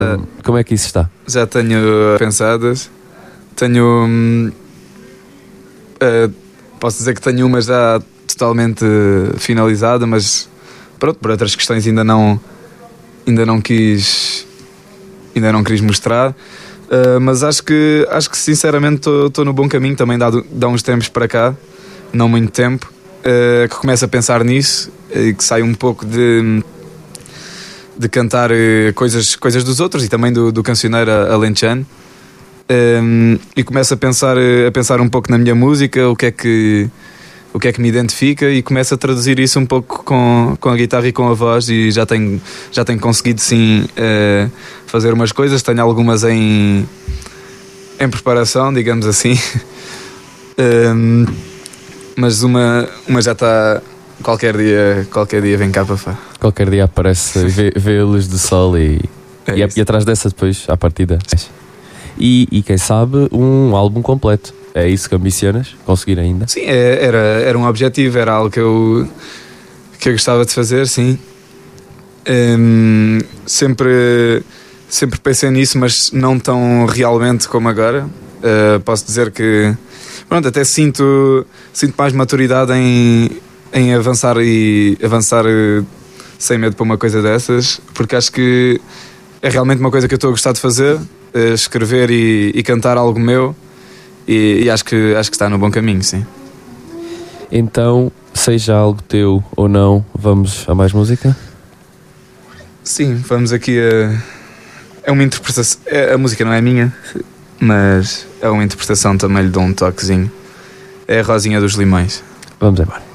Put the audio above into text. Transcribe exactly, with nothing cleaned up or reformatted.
Uh, como é que isso está? Já tenho pensadas. Tenho. Hum, uh, posso dizer que tenho uma já totalmente finalizada, mas pronto, por outras questões ainda não, ainda não quis. Ainda não quis mostrar. Uh, mas acho que, acho que sinceramente estou no bom caminho. Também dá, dá uns tempos para cá, não muito tempo, uh, que começo a pensar nisso e que sai um pouco de. de cantar uh, coisas, coisas dos outros e também do, do cancioneiro alentejano, um, e começo a pensar, uh, a pensar um pouco na minha música, o que é que, o que é que me identifica, e começo a traduzir isso um pouco com, com a guitarra e com a voz, e já tenho, já tenho conseguido sim uh, fazer umas coisas, tenho algumas em, em preparação, digamos assim. um, mas uma, uma já está... Qualquer dia, qualquer dia vem cá para fora. Qualquer dia aparece, vê, vê a luz do sol e, é e, e atrás dessa depois, à partida. E, e quem sabe, um álbum completo. É isso que ambicionas? Conseguir ainda? Sim, é, era, era um objetivo, era algo que eu, que eu gostava de fazer, sim. Um, sempre, sempre pensei nisso, mas não tão realmente como agora. Uh, posso dizer que, pronto, até sinto, sinto mais maturidade em... em avançar e avançar sem medo para uma coisa dessas, porque acho que é realmente uma coisa que eu estou a gostar de fazer, escrever e, e cantar algo meu, e, e acho que, acho que está no bom caminho, sim. Então, seja algo teu ou não, vamos a mais música? Sim, vamos aqui a... é uma interpretação, a música não é minha, mas é uma interpretação, também lhe dou um toquezinho. É a Rosinha dos Limões. Vamos embora.